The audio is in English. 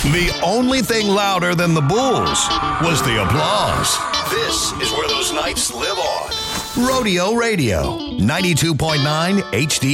The only thing louder than the Bulls was the applause. This is where those nights live on. Rodeo Radio, 92.9 HD.